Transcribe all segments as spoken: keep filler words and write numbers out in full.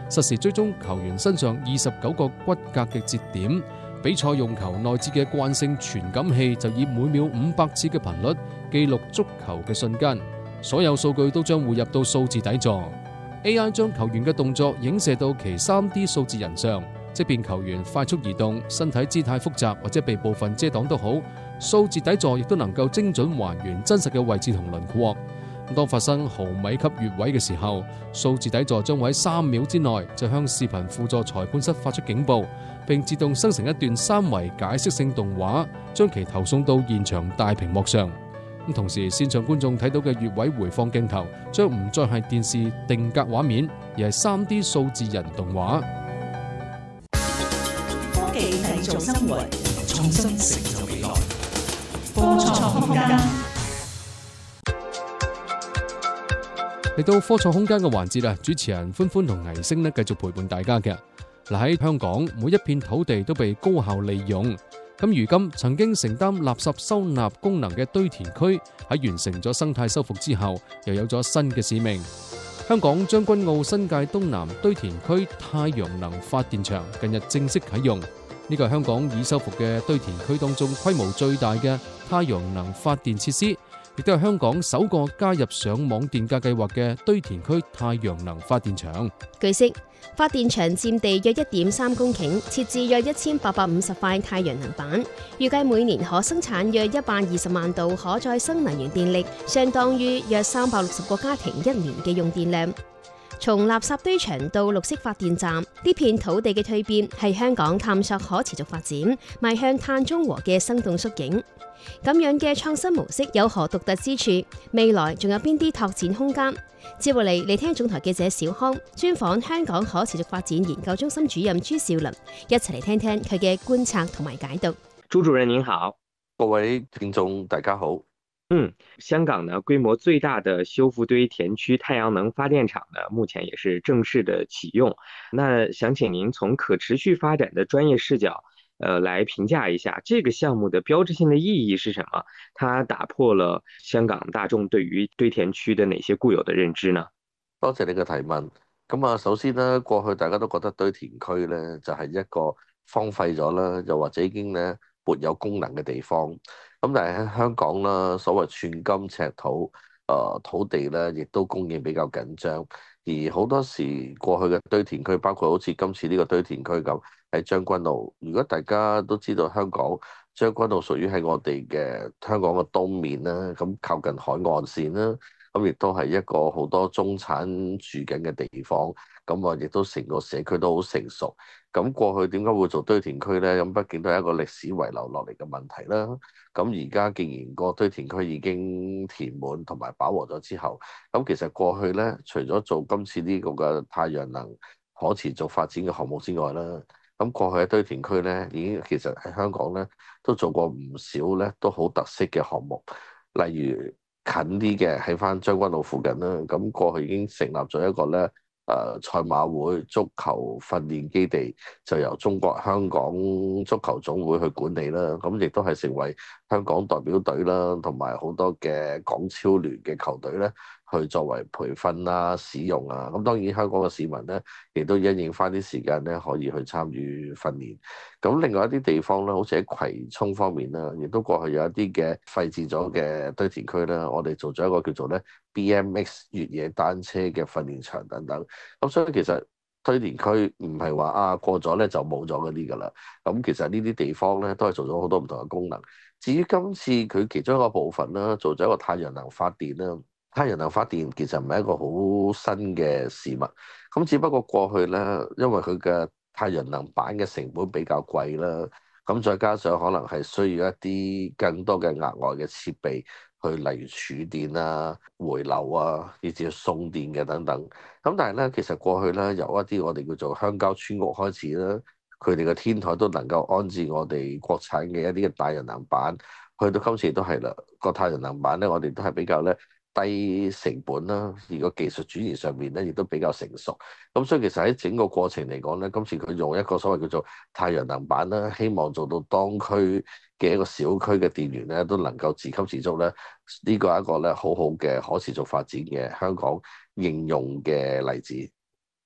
實時追蹤球員身上二十九個骨骼嘅節點。比賽用球內置嘅慣性傳感器就以每秒五百次嘅頻率記錄足球嘅瞬間，所有數據都將匯入到數字底座。A I 將球員嘅動作影射到其 三 D 數字人上，即便球員快速移動、身體姿態複雜或者被部分遮擋都好，數字底座亦都能夠精準還原真實嘅位置同輪廓。當發生毫米級越位嘅時候，數字底座將會喺三秒之內就向視頻輔助裁判室發出警報，並自動生成一段三維解釋性動畫，將其投送到現場大屏幕上。同時，線上觀眾睇到嘅越位回放鏡頭將唔再係電視定格畫面，而係 三 D 數字人動畫。 科技製造生活，創新成就未來。科創空間。 嚟到科創空間嘅環節啊，主持人歡歡同倪星呢繼續陪伴大家嘅。嗱，喺香港，每一片土地都被高效利用。咁如今曾經承擔垃圾收納功能嘅堆填區，喺完成咗生態修復之後，又有咗新嘅使命。香港將軍澳新界東南堆填區太陽能發電場近日正式啟用。呢個係香港已修復嘅堆填區當中規模最大嘅太陽能發電設施，亦都係香港首個加入上網電價計劃嘅堆填區太陽能發電場。 據悉，發電場佔地約一點三公頃，設置約一千八百五十塊太陽能板，預計每年可生產約一百二十萬度可再生能源電力，相當於約三百六十個家庭一年嘅用電量。從垃圾堆場到綠色發電站，呢片土地嘅蛻變係香港探索可持續發展、邁向碳中和嘅生動縮影。咁樣嘅創新模式有何獨特之處？未來仲有邊啲拓展空間？接落嚟，嚟聽總台記者小康專訪香港可持續發展研究中心主任朱兆麟，一齊嚟聽聽佢嘅觀察同埋解讀。 朱主任您好， 各位聽眾大家好。 嗯，香港呢規模最大的修復堆填區太陽能發電廠呢，目前也是正式的啟用。那想請您從可持續發展的專業視角，呃，來評價一下這個項目的標誌性的意義是什麼？它打破了香港大眾對於堆填區的哪些固有的認知呢？ 多謝你嘅提問。咁啊，首先呢，過去大家都覺得堆填區呢就係一個荒廢咗啦，又或者已經呢沒有功能嘅地方。咁但係喺香港啦，所謂寸金尺土，誒土地咧，亦都供應比較緊張。而好多時過去嘅堆填區，包括好似今次呢個堆填區咁喺將軍澳。如果大家都知道香港將軍澳屬於喺我哋嘅香港嘅東面啦，咁靠近海岸線啦，咁亦都係一個好多中產住緊嘅地方。咁啊，亦都成個社區都好成熟。咁過去點解會做堆填區呢？咁畢竟都係一個歷史遺留落嚟嘅問題啦。咁而家既然個堆填區已經填滿同埋飽和咗之後，咁其實過去呢，除咗做今次呢個嘅太陽能可持續發展嘅項目之外啦，咁過去喺堆填區呢，已經其實喺香港呢都做過唔少呢都好特色嘅項目，例如近啲嘅喺翻將軍澳附近啦，咁過去已經成立咗一個呢。誒賽馬會足球訓練基地就由中國香港足球總會去管理啦，咁亦都係成為香港代表隊啦，同埋好多嘅港超聯嘅球隊咧，去作為培訓啦、使用啊。咁當然香港嘅市民咧，亦都因應翻啲時間咧，可以去參與訓練。咁另外一啲地方咧，好似喺葵涌方面啦，亦都過去有一啲嘅廢置咗嘅堆填區啦，我哋做咗一個叫做咧 B M X 越野單車嘅訓練場等等。咁所以其實堆填區唔係話啊過咗咧就冇咗嗰啲㗎啦。咁其實呢啲地方咧都係做咗好多唔同嘅功能。至於今次佢其中一個部分啦，做咗一個太陽能發電啦。太陽能發電其實唔係一個好新嘅事物。咁只不過過去咧，因為佢嘅太陽能板嘅成本比較貴啦，咁再加上可能係需要一啲更多嘅額外嘅設備。去例如儲電啊、回流啊，以至送電嘅等等。咁但係咧，其實過去咧由一啲我哋叫做鄉郊村屋開始啦，佢哋嘅天台都能夠安置我哋國產嘅一啲嘅太陽能板。去到今次都係啦，個太陽能板咧，我哋都係比較咧低成本啦，而個技術轉移上面咧亦都比較成熟。咁所以其實喺整個過程嚟講咧，今次佢用一個所謂叫做太陽能板啦，希望做到當區嘅一個小區嘅電源咧都能夠自給自足咧，呢個係一個咧好好嘅可持續發展嘅香港應用嘅例子。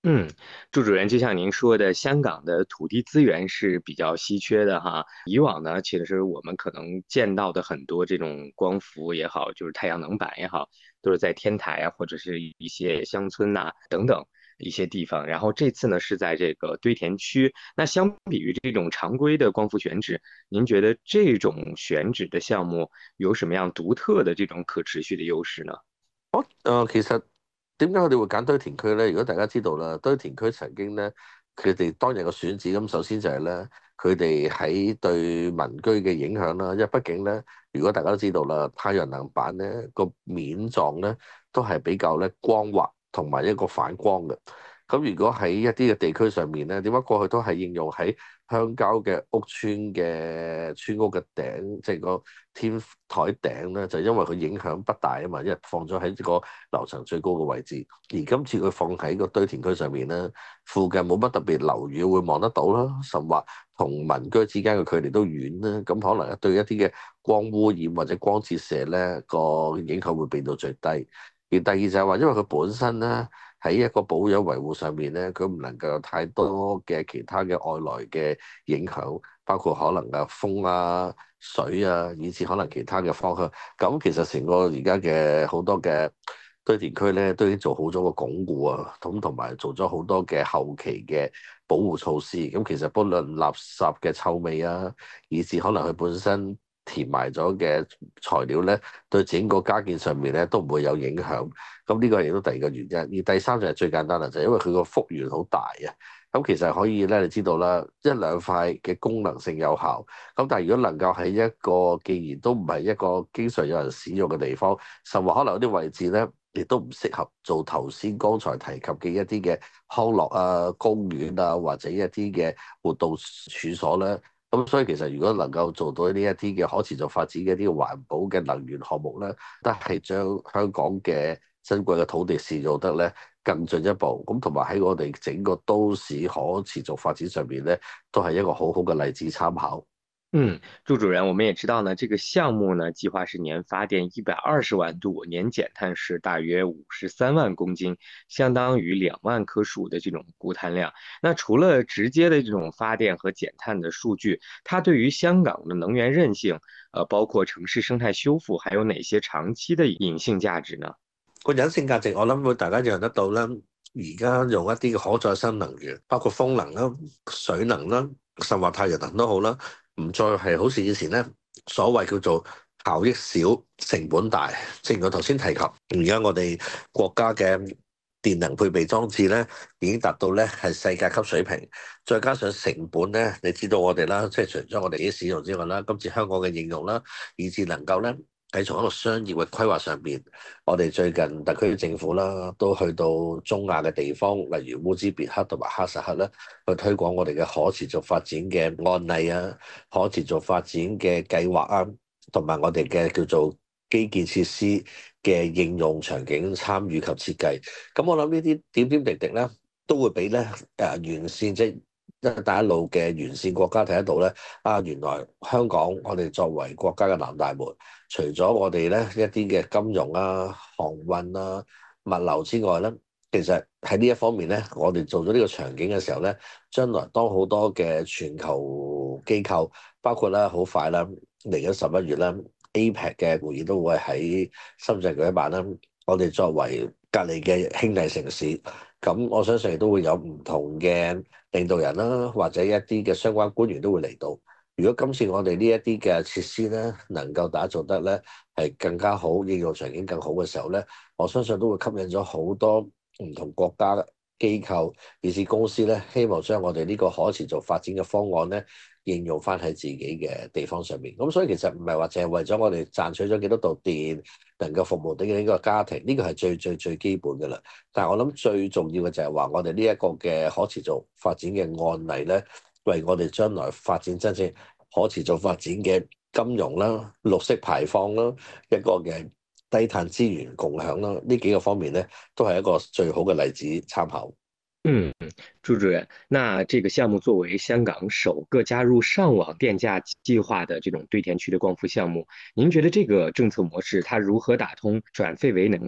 嗯，朱主任，就像您说的，香港的土地资源是比较稀缺的哈。以往呢，其实我们可能见到的很多这种光伏也好，就是太阳能板也好，都是在天台啊，或者是一些乡村呐、等等一些地方。然后这次呢是在这个堆填区。那相比于这種常規的光伏選址，您覺得這種選址的項目有什麼樣獨特的這種可持續的優勢呢？ 我誒、呃、其實點解佢哋會揀堆填區咧？如果大家知道啦，堆填區曾經咧，佢哋當日嘅選址咁，首先就係咧，佢哋喺對民居嘅影響啦。因為畢竟咧，如果大家都知道啦，太陽能板咧個面狀咧都係比較咧光滑同埋一個反光嘅。咁如果喺一啲嘅地區上面咧，點解過去都係應用喺鄉郊嘅屋村嘅村屋嘅頂，即係個天台頂咧，就因為佢影響不大啊嘛，因為放咗喺個樓層最高嘅位置。而今次佢放喺個堆填區上面咧，附近冇乜特別樓宇會望得到啦，甚或同民居之間嘅距離都遠啦，咁可能對一啲嘅光污染或者光折射咧個影響會變到最低。而第二就係話，因為佢本身咧，喺一個保養維護上面咧，佢唔能夠有太多嘅其他嘅外來嘅影響，包括可能嘅風啊、水啊，以至可能其他嘅方向。咁其實成個而家嘅好多嘅堆填區咧，都已經做好咗個鞏固啊，咁同埋做咗好多嘅後期嘅保護措施。咁其實不論垃圾嘅臭味啊，以至可能佢本身填埋咗嘅材料咧，對整個加建上面咧都唔會有影響。咁呢個亦都第二個原因。而第三就係最簡單啦，就係因為佢個幅員好大啊。咁其實可以咧，你知道啦，一兩塊嘅功能性有效。咁但係如果能夠喺一個既然都唔係一個經常有人使用嘅地方，甚至可能有啲位置咧，亦都唔適合做頭先剛才提及嘅一啲嘅康樂啊、公園啊，或者一啲嘅活動處所咧。咁所以其實如果能夠做到呢一啲嘅可持續發展嘅一啲環保嘅能源項目咧，都係將香港嘅珍貴嘅土地使用得咧更進一步。咁同埋喺我哋整個都市可持續發展上面咧，都係一個好好嘅例子參考。 嗯，朱主任，我們也知道呢，這個項目呢，計劃是年發電一百二十萬度，年減碳是大約五十三萬公斤，相當於兩萬棵樹的這種固碳量。那除了直接的這種發電和減碳的數據，它對於香港的能源韌性，呃，包括城市生態修復，還有哪些長期的隱性價值呢？ 個隱性價值，我諗會大家認得到啦。而家用一啲嘅可再生能源，包括風能啦、水能啦，甚或太陽能都好啦。唔再係好似以前咧，所謂叫做效益少、成本大。正如我頭先提及，而家我哋國家嘅電能配備裝置咧，已經達到咧係世界級水平。再加上成本咧，你知道我哋啦，即係除咗我哋啲使用之外啦，今次香港嘅應用啦，以至能夠咧喺從一個商業嘅規劃上邊，我哋最近特區政府啦，都去到中亞嘅地方，例如烏茲別克同埋哈薩克咧，去推廣我哋嘅可持續發展嘅案例啊，可持續發展嘅計劃啊，同埋我哋嘅叫做基建設施嘅應用場景參與及設計。咁我諗呢啲點點滴滴咧，都會俾咧誒完善即係一帶一路嘅完善國家睇得到咧。啊，原來香港我哋作為國家嘅南大門，除咗我哋咧一啲嘅金融啊、航運啊、物流之外咧，其實喺呢一方面咧，我哋做咗呢個場景嘅時候咧，將來當好多嘅全球機構，包括啦好快啦嚟緊十一月啦 A P E C 嘅會議都會喺深圳舉辦啦。我哋作為隔離嘅兄弟城市，咁我相信亦都會有唔同嘅領導人啦，或者一啲嘅相關官員都會嚟到。如果今次我哋呢一啲嘅設施咧，能夠打造得咧係更加好，應用場景更好嘅時候咧，我相信都會吸引咗好多唔同國家機構以至公司咧，希望將我哋呢個可持續發展嘅方案咧應用翻喺自己嘅地方上面。咁所以其實唔係話淨係為咗我哋賺取咗幾多度電，能夠服務到呢個家庭，呢個係最最最基本嘅啦。但係我諗最重要嘅就係話，我哋呢一個嘅可持續發展嘅案例咧，為我哋將來發展真正可持續發展嘅金融啦、綠色排放啦、一個嘅低碳資源共享啦，呢幾個方面咧，都係一個最好嘅例子參考。 嗯，朱主任，那這個項目作為香港首個加入上網電價計劃的這種堆填區的光伏項目，您覺得這個政策模式它如何打通轉廢為能的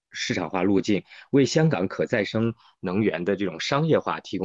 市场化路径，为香港可再生能源的这种商业化提供